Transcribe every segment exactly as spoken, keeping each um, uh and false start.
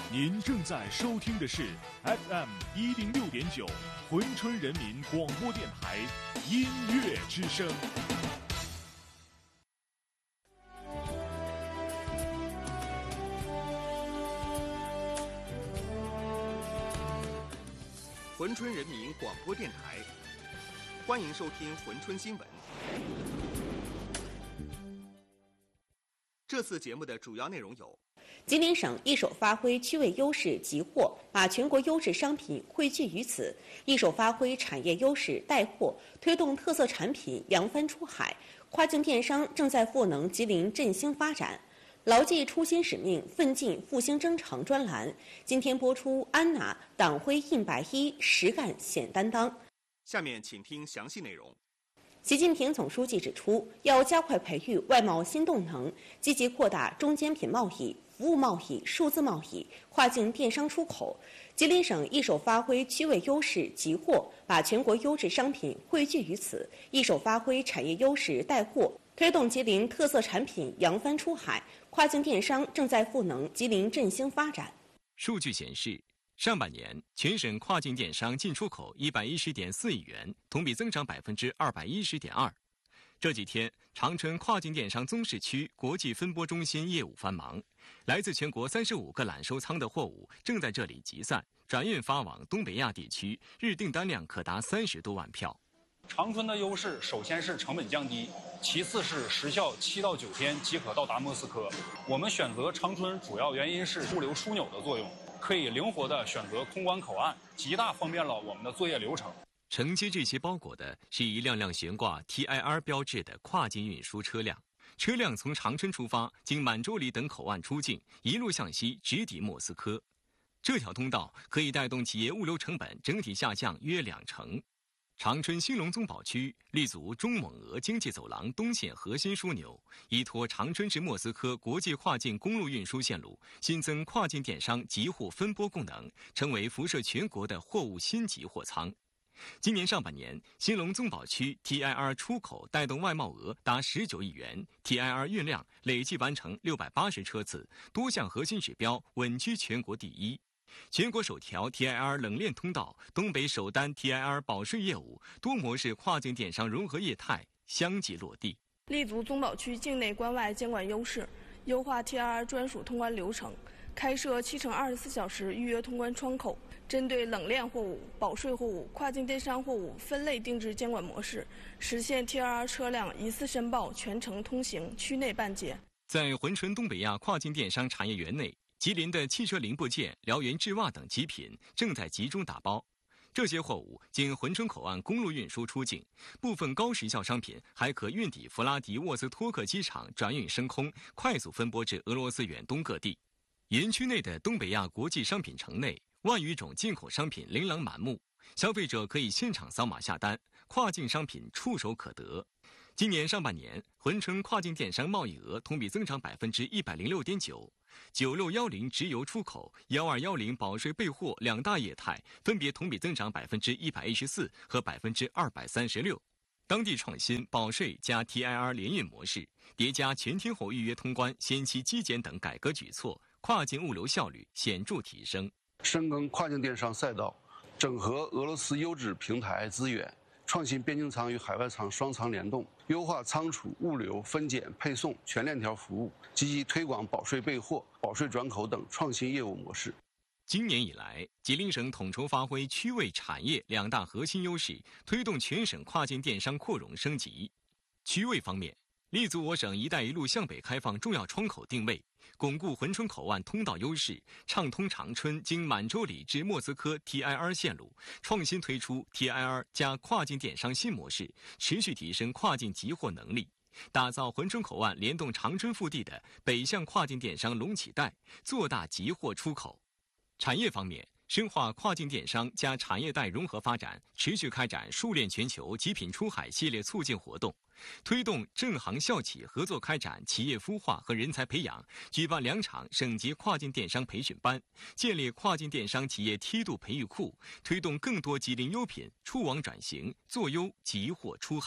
您正在收听的是 F M 一零六点九珲春人民广播电台音乐之声。 珲春人民广播电台，欢迎收听珲春新闻。这次节目的主要内容有： 吉林省一手发挥区位优势集货，把全国优质商品汇聚于此；一手发挥产业优势带货，推动特色产品扬帆出海。跨境电商正在赋能吉林振兴发展。牢记初心使命，奋进复兴征程专栏今天播出安娜党徽印百一，实干显担当。 下面请听详细内容。 习近平总书记指出，要加快培育外贸新动能，积极扩大中间品贸易、服务贸易、数字贸易、跨境电商出口。吉林省一手发挥区位优势集货，把全国优质商品汇聚于此；一手发挥产业优势带货，推动吉林特色产品扬帆出海。跨境电商正在赋能吉林振兴发展。 数据显示，上半年全省跨境电商进出口一百一十点四亿元，同比增长百分之二百一十点二。这几天，长春跨境电商综市区国际分拨中心业务繁忙，来自全国三十五个揽收仓的货物正在这里集散，转运发往东北亚地区，日订单量可达三十多万票。 长春的优势首先是成本降低，其次是时效七到九天即可到达莫斯科。我们选择长春主要原因是物流枢纽的作用，可以灵活地选择空关口岸，极大方便了我们的作业流程。 承接这些包裹的是一辆辆悬挂 T I R 标志的跨境运输车辆，车辆从长春出发，经满洲里等口岸出境，一路向西直抵莫斯科。这条通道可以带动企业物流成本整体下降约两成。长春兴隆综保区立足中蒙俄经济走廊东线核心枢纽，依托长春至莫斯科国际跨境公路运输线路，新增跨境电商集货分拨功能，成为辐射全国的货物新集货仓。今年上半年，兴隆综保区 T I R 出口带动外贸额达十九亿元 ，T I R 运量累计完成六百八十车次，多项核心指标稳居全国第一。全国首条 T I R 冷链通道，东北首单 T I R 保税业务，多模式跨境电商融合业态相继落地。 立足综保区境内关外监管优势，优化 T I R 专属通关流程，开设七乘二十四小时预约通关窗口，针对冷链货物、保税货物、跨境电商货物分类定制监管模式，实现 T I R 车辆一次申报、全程通行、区内办结。 在珲春东北亚跨境电商产业园内，吉林的汽车零部件、辽源制袜等极品正在集中打包。这些货物经珲春口岸公路运输出境，部分高时效商品还可运抵弗拉迪沃斯托克机场转运升空，快速分拨至俄罗斯远东各地。园区内的东北亚国际商品城内，万余种进口商品琳琅满目，消费者可以现场扫码下单，跨境商品触手可得。今年上半年，珲春跨境电商贸易额同比增长百分之一百零六点九。九六幺零直邮出口、幺二幺零保税备货两大业态分别同比增长百分之一百一十四和百分之二百三十六。当地创新保税加 T I R 联运模式，叠加全天候预约通关、先期基检等改革举措，跨境物流效率显著提升。 深耕跨境电商赛道，整合俄罗斯优质平台资源，创新边境仓与海外仓双仓联动，优化仓储、物流、分拣、配送全链条服务，积极推广保税备货、保税转口等创新业务模式。 今年以来，吉林省统筹发挥区位产业两大核心优势，推动全省跨境电商扩容升级。区位方面，立足我省“一带一路”向北开放重要窗口定位，巩固珲春口岸通道优势，畅通长春经满洲里至莫斯科 T I R 线路，创新推出 T I R 加跨境电商新模式，持续提升跨境集货能力，打造珲春口岸联动长春腹地的北向跨境电商隆起带，做大集货出口。产业方面，深化跨境电商加产业带融合发展，持续开展数链全球极品出海系列促进活动，推动正行校企合作开展企业孵化和人才培养，举办两场省级跨境电商培训班，建立跨境电商企业梯度培育库，推动更多吉林优品出网转型，做优集货出海。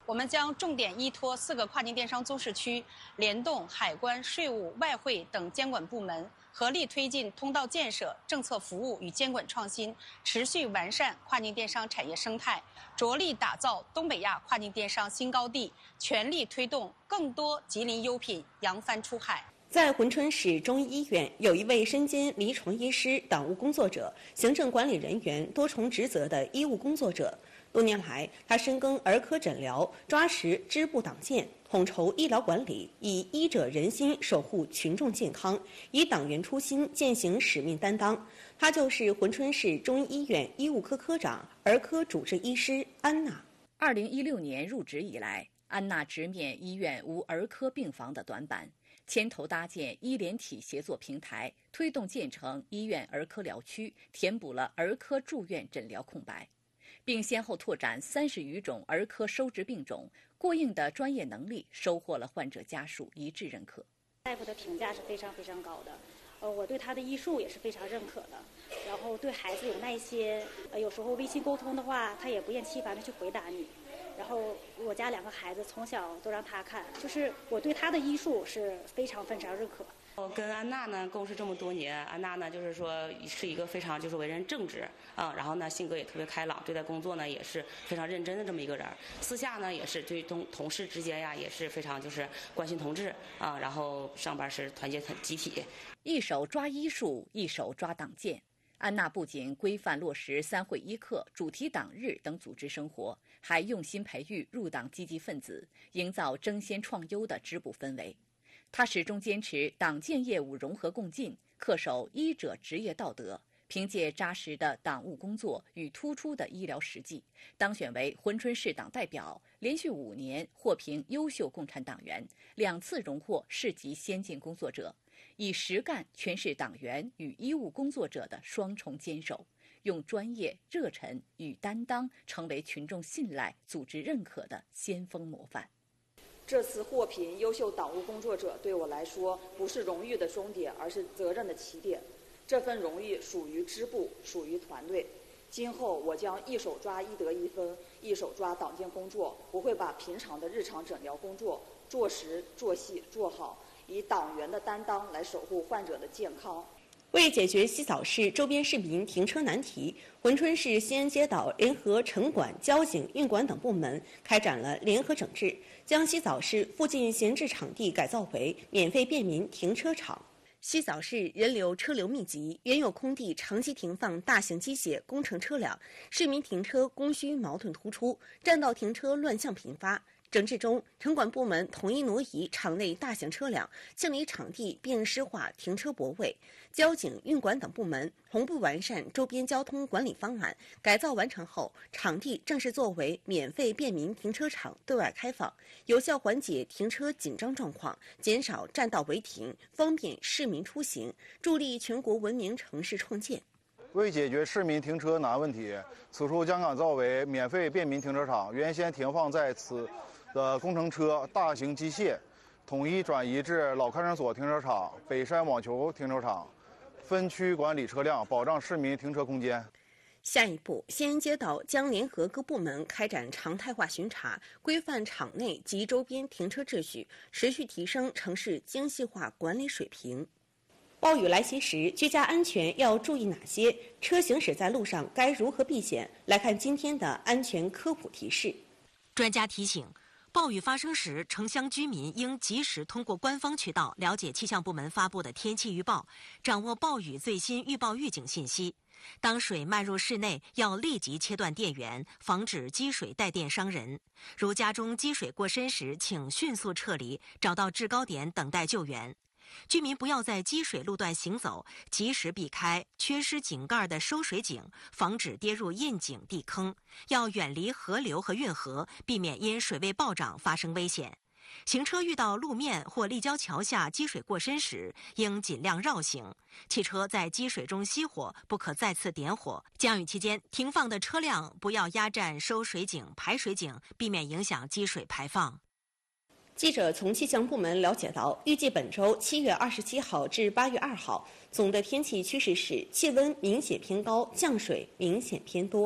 我们将重点依托四个跨境电商综市区，联动海关、税务、外汇等监管部门，合力推进通道建设、政策服务与监管创新，持续完善跨境电商产业生态，着力打造东北亚跨境电商新高地，全力推动更多吉林优品扬帆出海。 在珲春市中医医院，有一位身兼临床医师、党务工作者、行政管理人员多重职责的医务工作者。多年来，他深耕儿科诊疗，抓实支部党建，统筹医疗管理，以医者仁心守护群众健康，以党员初心践行使命担当。他就是珲春市中医医院医务科科长、儿科主治医师安娜。 二零一六年入职以来，安娜直面医院无儿科病房的短板，牵头搭建医联体协作平台，推动建成医院儿科疗区，填补了儿科住院诊疗空白，并先后拓展三十余种儿科收治病种，过硬的专业能力收获了患者家属一致认可。 大夫的评价是非常非常高的，呃，我对他的医术也是非常认可的。然后对孩子有耐心，呃，有时候微信沟通的话，他也不厌其烦的去回答你。然后我家两个孩子从小都让他看，就是我对他的医术是非常非常认可。 我跟安娜呢共事这么多年，安娜呢就是说是一个非常就是为人正直啊、嗯，然后呢性格也特别开朗，对待工作呢也是非常认真的这么一个人。私下呢也是对同同事之间呀也是非常就是关心同志啊、嗯，然后上班是团结集体。 一手抓医术，一手抓党建。安娜不仅规范落实三会一课、主题党日等组织生活，还用心培育入党积极分子，营造争先创优的支部氛围。她始终坚持党建业务融合共进，恪守医者职业道德，凭借扎实的党务工作与突出的医疗实际，当选为珲春市党代表，连续五年获评优秀共产党员，两次荣获市级先进工作者。以实干诠释党员与医务工作者的双重坚守，用专业、热忱与担当成为群众信赖、组织认可的先锋模范。 这次获评优秀党务工作者对我来说不是荣誉的终点，而是责任的起点。这份荣誉属于支部，属于团队。今后我将一手抓医德一分，一手抓党建工作，不会把平常的日常诊疗工作做实、做细、做好，以党员的担当来守护患者的健康。 为解决西枣市周边市民停车难题，珲春市西安街道联合城管、交警、运管等部门开展了联合整治，将西枣市附近闲置场地改造为免费便民停车场。西枣市人流车流密集，原有空地长期停放大型机械工程车辆，市民停车供需矛盾突出，占道停车乱象频发。整治中，城管部门统一挪移场内大型车辆，清理场地并施划停车泊位；交警、运管等部门同步完善周边交通管理方案。改造完成后，场地正式作为免费便民停车场对外开放，有效缓解停车紧张状况，减少占道违停，方便市民出行，助力全国文明城市创建。 为解决市民停车难问题，此处将改造为免费便民停车场，原先停放在此的工程车、大型机械，统一转移至老看守所停车场、北山网球停车场，分区管理车辆，保障市民停车空间。 下一步，西安街道将联合各部门开展常态化巡查，规范场内及周边停车秩序，持续提升城市精细化管理水平。暴雨来袭时，居家安全要注意哪些？车行驶在路上该如何避险？来看今天的安全科普提示。 专家提醒，暴雨发生时，城乡居民应及时通过官方渠道了解气象部门发布的天气预报，掌握暴雨最新预报预警信息。当水漫入室内，要立即切断电源，防止积水带电伤人。如家中积水过深时，请迅速撤离，找到制高点等待救援。居民不要在积水路段行走，及时避开缺失井盖的收水井，防止跌入窨井地坑。要远离河流和运河，避免因水位暴涨发生危险。行车遇到路面或立交桥下积水过深时，应尽量绕行。汽车在积水中熄火，不可再次点火。降雨期间，停放的车辆不要压占收水井、排水井，避免影响积水排放。 记者从气象部门了解到，预计本周七月二十七号至八月二号，总的天气趋势是气温明显偏高，降水明显偏多。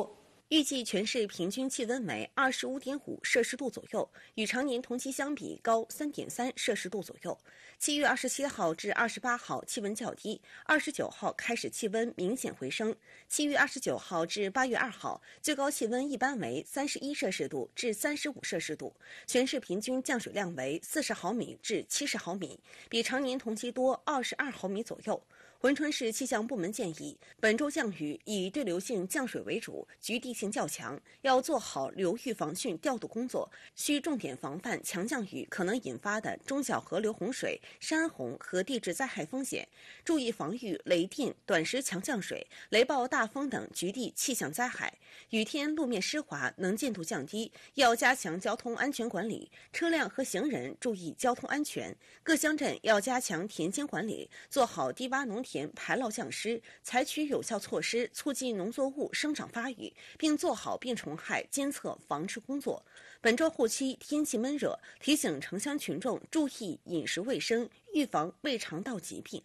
预计全市平均气温为二十五点五摄氏度左右，与常年同期相比高三点三摄氏度左右。七月二十七号至二十八号气温较低，二十九号开始气温明显回升。七月二十九号至八月二号，最高气温一般为三十一摄氏度至三十五摄氏度，全市平均降水量为四十毫米至七十毫米，比常年同期多二十二毫米左右。珲春市气象部门建议，本周降雨以对流性降水为主，局地性较强，要做好流域防汛调度工作，需重点防范强降雨可能引发的中小河流洪水、山洪和地质灾害风险，注意防御雷电、短时强降水、雷暴大风等局地气象灾害。雨天路面湿滑，能见度降低，要加强交通安全管理，车辆和行人注意交通安全。各乡镇要加强田间管理，做好低洼农田排涝降湿，采取有效措施促进农作物生长发育，并做好病虫害监测防治工作。本周后期天气闷热，提醒城乡群众注意饮食卫生，预防胃肠道疾病。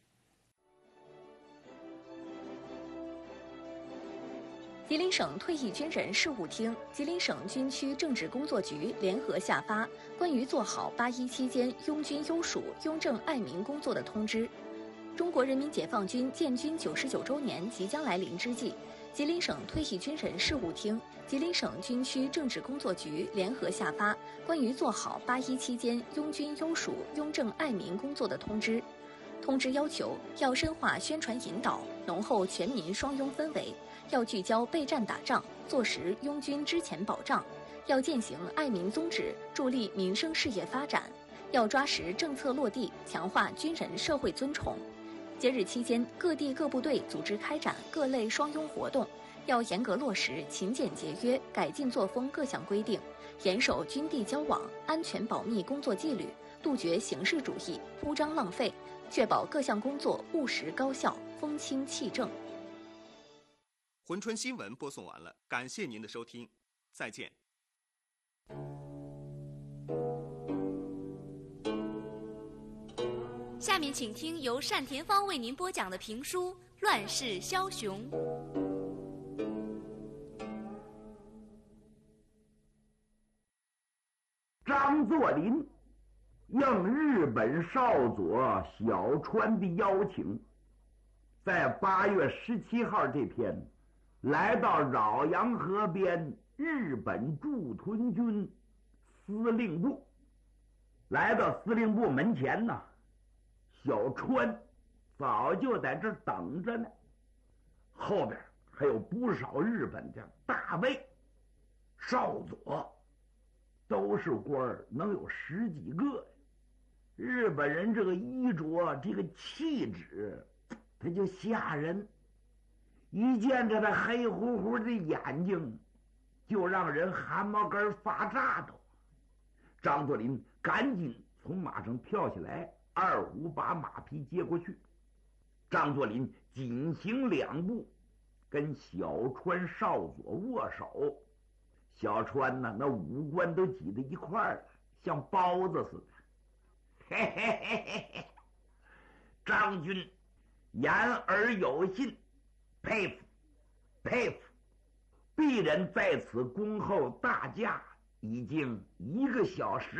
吉林省退役军人事务厅、吉林省军区政治工作局联合下发关于做好八一期间拥军优属、拥政爱民工作的通知。中国人民解放军建军九十九周年即将来临之际，吉林省退役军人事务厅、吉林省军区政治工作局联合下发关于做好八一期间拥军优属、拥政爱民工作的通知。通知要求，要深化宣传引导，浓厚全民双拥氛围，要聚焦备战打仗，做实拥军之前保障，要践行爱民宗旨，助力民生事业发展，要抓实政策落地，强化军人社会尊崇。节日期间，各地各部队组织开展各类双拥活动，要严格落实勤俭节约、改进作风各项规定，严守军地交往、安全保密工作纪律，杜绝形式主义、铺张浪费，确保各项工作务实高效、风清气正。 珲春新闻播送完了，感谢您的收听，再见。 下面请听由单田芳为您播讲的评书《乱世枭雄》。 张作霖应日本少佐小川的邀请，在八月十七号这天，来到饶阳河边日本驻屯军司令部。来到司令部门前呢，小川早就在这儿等着呢，后边还有不少日本的大尉、少佐，都是官儿，能有十几个。日本人这个衣着，这个气质，他就吓人。一见着他黑乎乎的眼睛，就让人汗毛根发炸的。张作霖赶紧从马上跳下来，二虎把马匹接过去。张作霖紧行两步，跟小川少佐握手。小川呢，那五官都挤在一块儿了，像包子似的。嘿嘿嘿嘿嘿，张军言而有信，佩服佩服。鄙人在此恭候大驾已经一个小时。